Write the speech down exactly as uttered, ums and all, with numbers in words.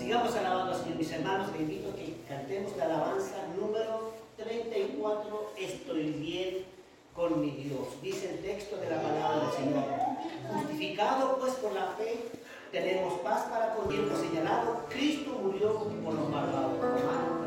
Sigamos alabando al Señor, mis hermanos. Les invito a que cantemos la alabanza número treinta y cuatro. Estoy bien con mi Dios. Dice el texto de la palabra del Señor. Justificado pues por la fe, tenemos paz para con Dios señalado. Cristo murió por los malvados.